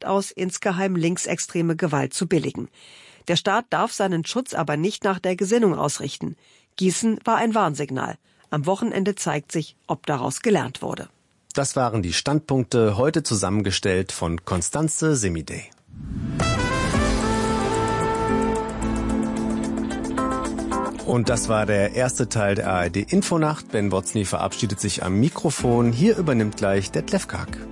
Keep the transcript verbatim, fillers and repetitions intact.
Verdacht aus, insgeheim linksextreme Gewalt zu billigen. Der Staat darf seinen Schutz aber nicht nach der Gesinnung ausrichten. Gießen war ein Warnsignal. Am Wochenende zeigt sich, ob daraus gelernt wurde. Das waren die Standpunkte, heute zusammengestellt von Constanze Semidey. Und das war der erste Teil der A R D Infonacht. Ben Wozny verabschiedet sich am Mikrofon. Hier übernimmt gleich Detlef Karg.